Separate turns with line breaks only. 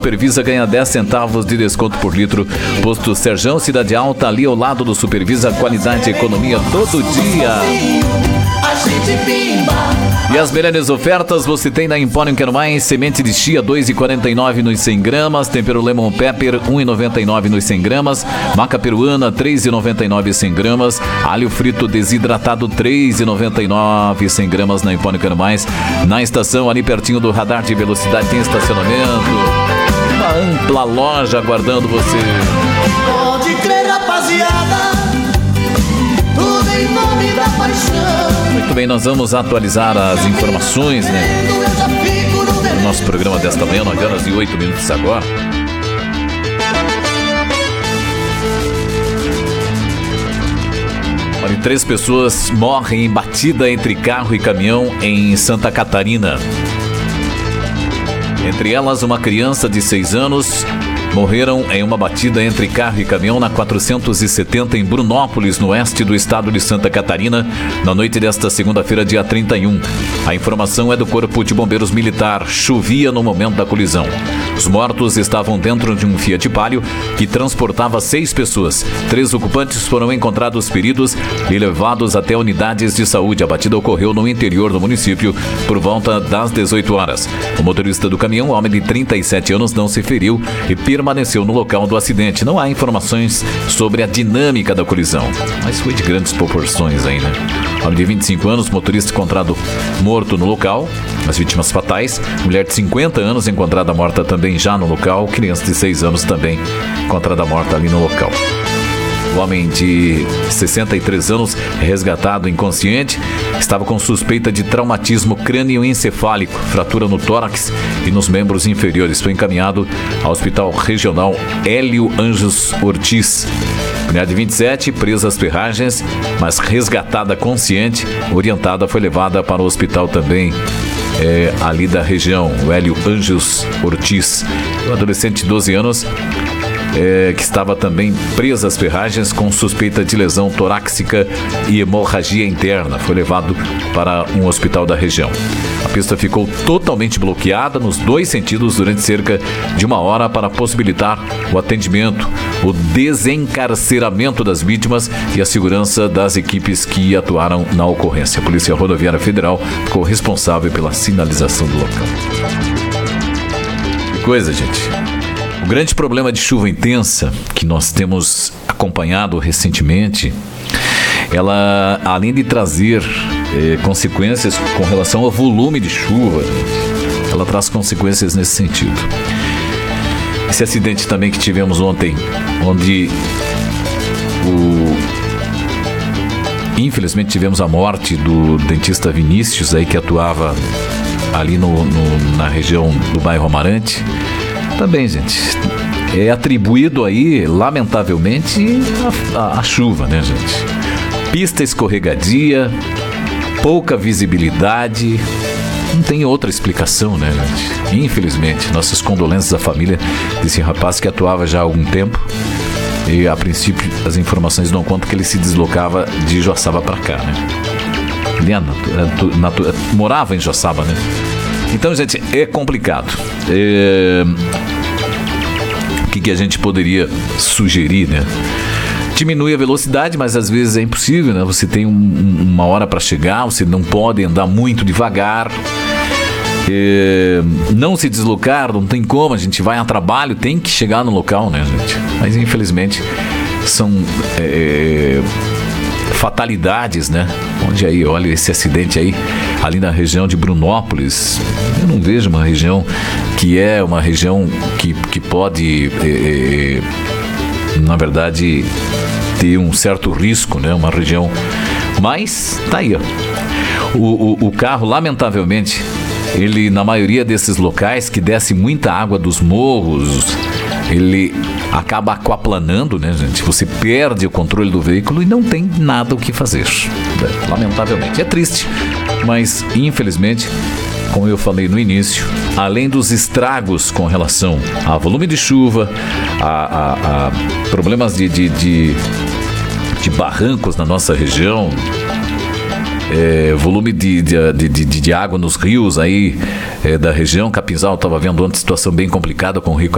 Supervisa ganha 10 centavos de desconto por litro. Posto Serjão, Cidade Alta, ali ao lado do Supervisa, qualidade e economia todo dia. E as melhores ofertas você tem na Empório Quero Mais. Semente de chia, 2,49 nos 100 gramas. Tempero Lemon Pepper, 1,99 nos 100 gramas. Maca peruana, 3,99 100 gramas. Alho frito desidratado, 3,99 100 gramas na Empório Quero Mais. Na estação, ali pertinho do radar de velocidade, tem estacionamento. Uma ampla loja aguardando você.
Pode crer, rapaziada, tudo em nome da paixão.
Muito bem, nós vamos atualizar as informações, né? No nosso programa desta manhã, 9 horas e 8 minutos agora. Olha, 3 pessoas morrem em batida entre carro e caminhão em Santa Catarina. Entre elas, uma criança de 6 anos morreram em uma batida entre carro e caminhão na 470 em Brunópolis, no oeste do estado de Santa Catarina, na noite desta segunda-feira, dia 31. A informação é do Corpo de Bombeiros Militar. Chovia no momento da colisão. Os mortos estavam dentro de um Fiat Palio que transportava 6 pessoas. 3 ocupantes foram encontrados feridos e levados até unidades de saúde. A batida ocorreu no interior do município por volta das 18 horas. O motorista do caminhão, homem de 37 anos, não se feriu e permaneceu no local do acidente. Não há informações sobre a dinâmica da colisão, mas foi de grandes proporções aí, né? Homem de 25 anos, motorista encontrado morto no local. As vítimas fatais, mulher de 50 anos encontrada morta também já no local. Criança de 6 anos também encontrada morta ali no local. O homem de 63 anos, resgatado inconsciente, estava com suspeita de traumatismo crânioencefálico, fratura no tórax e nos membros inferiores. Foi encaminhado ao Hospital Regional Hélio Anjos Ortiz. Mulher de 27, presa às ferragens, mas resgatada consciente, orientada, foi levada para o hospital também ali da região, o Hélio Anjos Ortiz. O adolescente de 12 anos que estava também presa às ferragens com suspeita de lesão torácica e hemorragia interna. Foi levado para um hospital da região. A pista ficou totalmente bloqueada nos 2 sentidos durante cerca de 1 hora para possibilitar o atendimento, o desencarceramento das vítimas e a segurança das equipes que atuaram na ocorrência. A Polícia Rodoviária Federal ficou responsável pela sinalização do local. Que coisa, gente. O grande problema de chuva intensa que nós temos acompanhado recentemente, ela, além de trazer consequências com relação ao volume de chuva, ela traz consequências nesse sentido. Esse acidente também que tivemos ontem, onde infelizmente tivemos a morte do dentista Vinícius, aí, que atuava ali na região do bairro Amarante. Também, gente, é atribuído aí, lamentavelmente, a chuva, né, gente? Pista escorregadia, pouca visibilidade, não tem outra explicação, né, gente? Infelizmente, nossas condolências à família desse rapaz que atuava já há algum tempo e, a princípio, as informações dão conta que ele se deslocava de Joaçaba para cá, né? Ele morava em Joaçaba, né? Então, gente, é complicado. O que a gente poderia sugerir, né? Diminui a velocidade, mas às vezes é impossível, né? Você tem 1 hora para chegar, você não pode andar muito devagar. Não se deslocar, não tem como, a gente vai a trabalho, tem que chegar no local, né, gente? Mas infelizmente são fatalidades, né? Onde aí, olha, esse acidente aí, ali na região de Brunópolis, eu não vejo uma região que é uma região que pode, na verdade, ter um certo risco, né? Uma região, mas tá aí, ó. O carro, lamentavelmente, ele, na maioria desses locais que desce muita água dos morros, ele acaba aquaplanando, né, gente? Você perde o controle do veículo e não tem nada o que fazer. Lamentavelmente. É triste, mas infelizmente, como eu falei no início, além dos estragos com relação a volume de chuva, a problemas de barrancos na nossa região, volume de água nos rios aí da região. Capinzal estava vendo ontem situação bem complicada com o rio